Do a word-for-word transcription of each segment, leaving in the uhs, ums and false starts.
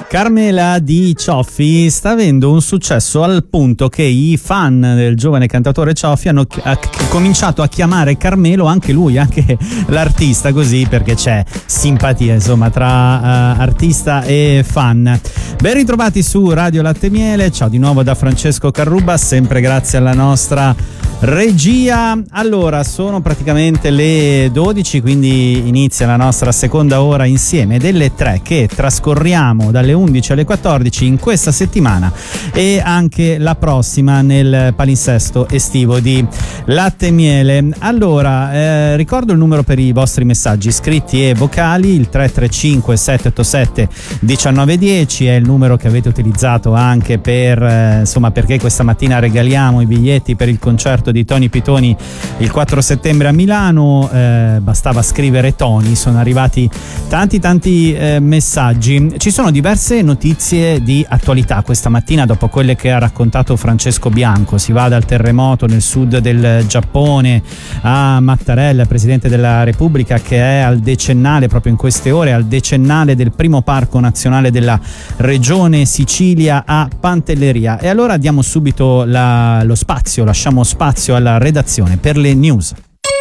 Carmela di Cioffi sta avendo un successo al punto che i fan del giovane cantautore Cioffi hanno chi- ha cominciato a chiamare Carmelo anche lui, anche l'artista, così, perché c'è simpatia insomma tra uh, artista e fan. Ben ritrovati su Radio Latte Miele, ciao di nuovo da Francesco Carruba, sempre grazie alla nostra regia. Allora, sono praticamente le dodici, quindi inizia la nostra seconda ora insieme delle tre che trascorriamo dalle undici alle quattordici in questa settimana e anche la prossima nel palinsesto estivo di Latte Miele. Allora, eh, ricordo il numero per i vostri messaggi scritti e vocali, il tre tre cinque sette otto sette uno nove uno zero è il numero che avete utilizzato anche per eh, insomma perché questa mattina regaliamo i biglietti per il concerto di Tony Pitoni il quattro settembre a Milano. Eh, bastava scrivere Tony, sono arrivati tanti tanti eh, messaggi. Ci sono diverse notizie di attualità questa mattina dopo quelle che ha raccontato Francesco Bianco. Si va dal terremoto nel sud del Giappone a Mattarella, presidente della Repubblica, che è al decennale proprio in queste ore, al decennale del primo parco nazionale della regione Sicilia a Pantelleria. E allora diamo subito la, lo spazio, lasciamo spazio alla redazione per le news.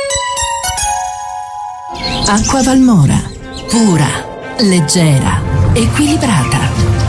Acqua Valmora, pura, leggera, equilibrata.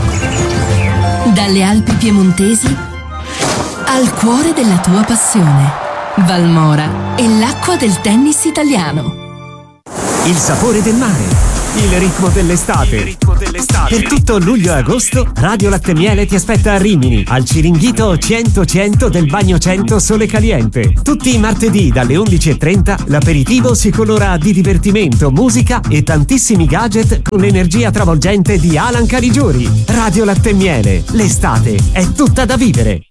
Dalle Alpi piemontesi al cuore della tua passione. Valmora è l'acqua del tennis italiano. Il sapore del mare. Il ritmo dell'estate. Il ritmo dell'estate. Per tutto luglio e agosto, Radio Latte Miele ti aspetta a Rimini, al Ciringhito cento cento del Bagno cento Sole Caliente. Tutti i martedì dalle undici e trenta l'aperitivo si colora di divertimento, musica e tantissimi gadget con l'energia travolgente di Alan Caligiuri. Radio Latte Miele, l'estate è tutta da vivere.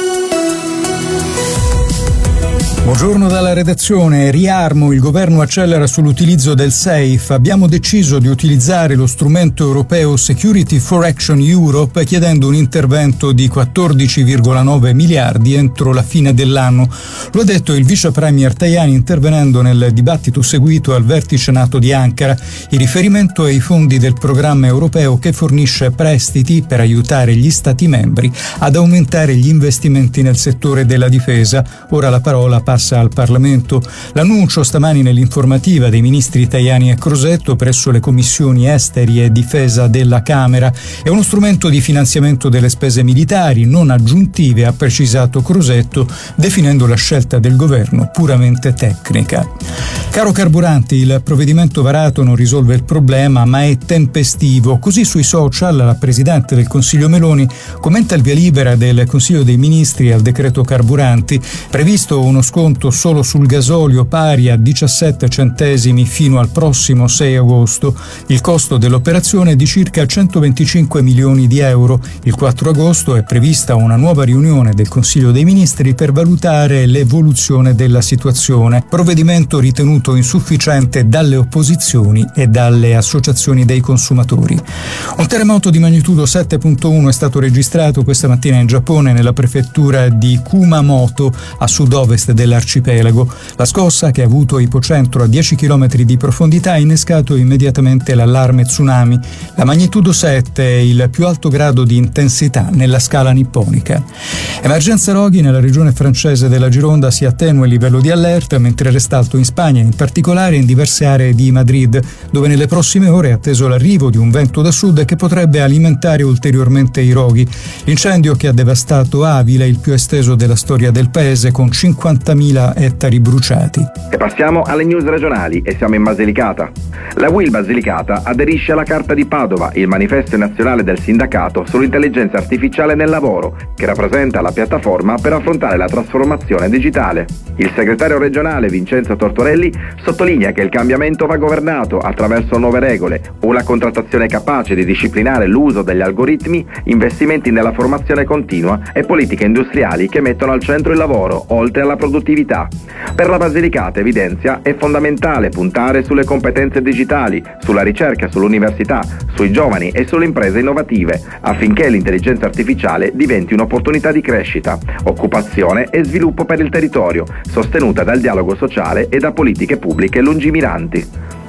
Buongiorno dalla redazione. Riarmo, il governo accelera sull'utilizzo del SAFE. Abbiamo deciso di utilizzare lo strumento europeo Security for Action Europe chiedendo un intervento di quattordici virgola nove miliardi entro la fine dell'anno. Lo ha detto il vice premier Tajani intervenendo nel dibattito seguito al vertice NATO di Ankara. Il riferimento ai fondi del programma europeo che fornisce prestiti per aiutare gli Stati membri ad aumentare gli investimenti nel settore della difesa. Ora la parola passa al Parlamento. L'annuncio stamani nell'informativa dei ministri Tajani e Crosetto presso le commissioni esteri e difesa della Camera è uno strumento di finanziamento delle spese militari non aggiuntive, ha precisato Crosetto, definendo la scelta del governo puramente tecnica. Caro carburanti, il provvedimento varato non risolve il problema ma è tempestivo. Così sui social la Presidente del Consiglio Meloni commenta il via libera del Consiglio dei Ministri al decreto carburanti, previsto uno sconto solo sul gasolio pari a diciassette centesimi fino al prossimo sei agosto. Il costo dell'operazione è di circa centoventicinque milioni di euro. Il quattro agosto è prevista una nuova riunione del Consiglio dei Ministri per valutare l'evoluzione della situazione. Provvedimento ritenuto insufficiente dalle opposizioni e dalle associazioni dei consumatori. Un terremoto di magnitudo sette virgola uno è stato registrato questa mattina in Giappone nella prefettura di Kumamoto a sud-ovest della arcipelago. La scossa, che ha avuto ipocentro a dieci chilometri di profondità, ha innescato immediatamente l'allarme tsunami. La magnitudo sette è il più alto grado di intensità nella scala nipponica. Emergenza roghi nella regione francese della Gironda, si attenua il livello di allerta, mentre resta alto in Spagna, in particolare in diverse aree di Madrid, dove nelle prossime ore è atteso l'arrivo di un vento da sud che potrebbe alimentare ulteriormente i roghi. L'incendio che ha devastato Avila, il più esteso della storia del paese, con cinquantamila ettari bruciati. E passiamo alle news regionali e siamo in Basilicata. La U I L Basilicata aderisce alla Carta di Padova, il manifesto nazionale del sindacato sull'intelligenza artificiale nel lavoro, che rappresenta la piattaforma per affrontare la trasformazione digitale. Il segretario regionale Vincenzo Tortorelli sottolinea che il cambiamento va governato attraverso nuove regole, una contrattazione capace di disciplinare l'uso degli algoritmi, investimenti nella formazione continua e politiche industriali che mettono al centro il lavoro, oltre alla produttività. Per la Basilicata, evidenzia, è fondamentale puntare sulle competenze digitali, sulla ricerca, sull'università, sui giovani e sulle imprese innovative, affinché l'intelligenza artificiale diventi un'opportunità di crescita, occupazione e sviluppo per il territorio, sostenuta dal dialogo sociale e da politiche pubbliche lungimiranti.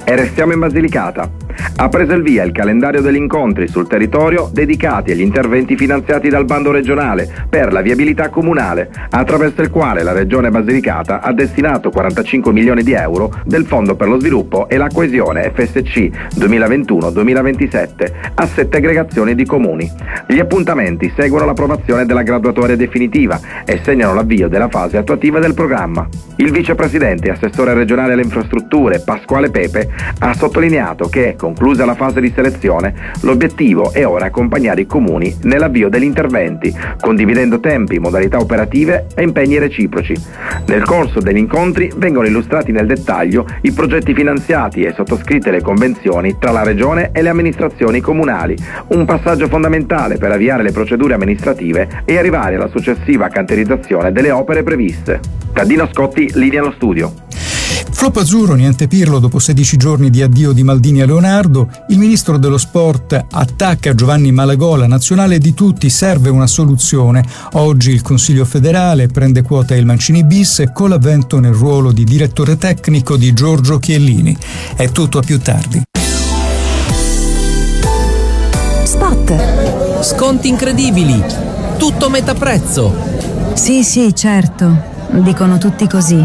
E restiamo in Basilicata. Ha preso il via il calendario degli incontri sul territorio dedicati agli interventi finanziati dal bando regionale per la viabilità comunale, attraverso il quale la Regione Basilicata ha destinato quarantacinque milioni di euro del Fondo per lo Sviluppo e la Coesione F S C duemilaventuno duemilaventisette a sette aggregazioni di comuni. Gli appuntamenti seguono l'approvazione della graduatoria definitiva e segnano l'avvio della fase attuativa del programma. Il vicepresidente e assessore regionale alle infrastrutture Pasquale Pepe ha sottolineato che, conclusa la fase di selezione, l'obiettivo è ora accompagnare i comuni nell'avvio degli interventi, condividendo tempi, modalità operative e impegni reciproci. Nel corso degli incontri vengono illustrati nel dettaglio i progetti finanziati e sottoscritte le convenzioni tra la Regione e le amministrazioni comunali, un passaggio fondamentale per avviare le procedure amministrative e arrivare alla successiva cantierizzazione delle opere previste. Tadino Scotti, linea allo studio. Flop azzurro, niente pirlo, dopo sedici giorni di addio di Maldini a Leonardo, il ministro dello sport attacca Giovanni Malagola, nazionale di tutti, serve una soluzione. Oggi il Consiglio federale prende quota il Mancini bis con l'avvento nel ruolo di direttore tecnico di Giorgio Chiellini. È tutto, a più tardi. Spot. Sconti incredibili. Tutto metà prezzo. Sì, sì, certo. Dicono tutti così.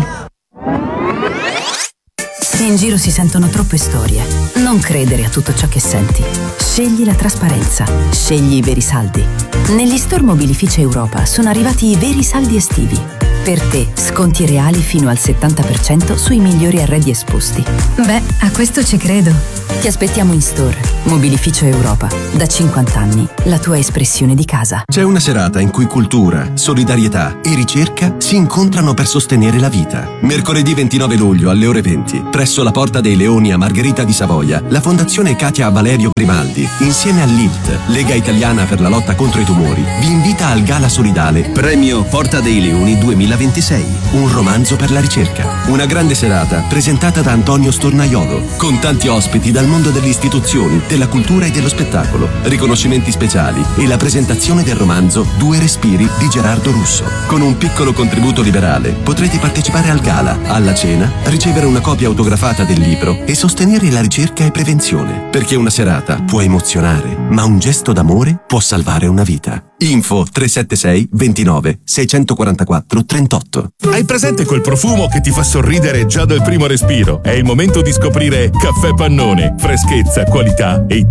In giro si sentono troppe storie. Non credere a tutto ciò che senti. Scegli la trasparenza. Scegli i veri saldi. Negli store Mobilificio Europa sono arrivati i veri saldi estivi. Per te, sconti reali fino al settanta per cento sui migliori arredi esposti. Beh, a questo ci credo. Ti aspettiamo in store. Mobilificio Europa. Da cinquanta anni, la tua espressione di casa. C'è una serata in cui cultura, solidarietà e ricerca si incontrano per sostenere la vita. Mercoledì ventinove luglio alle ore venti, presso la Porta dei Leoni a Margherita di Savoia, la Fondazione Katia Valerio Grimaldi, insieme all'I L T, Lega Italiana per la lotta contro i tumori, vi invita al gala solidale Premio Porta dei Leoni duemilaventisei, un romanzo per la ricerca. Una grande serata presentata da Antonio Stornaiolo, con tanti ospiti dal mondo delle istituzioni, della cultura e dello spettacolo, riconoscimenti speciali e la presentazione del romanzo Due respiri di Gerardo Russo. Con un piccolo contributo liberale potrete partecipare al gala, alla cena, ricevere una copia autografata del libro e sostenere la ricerca e prevenzione. Perché una serata può emozionare, ma un gesto d'amore può salvare una vita. Info tre sette sei ventinove seicentoquarantaquattro trentotto. Hai presente quel profumo che ti fa sorridere già dal primo respiro? È il momento di scoprire Caffè Pannone. Freschezza, qualità e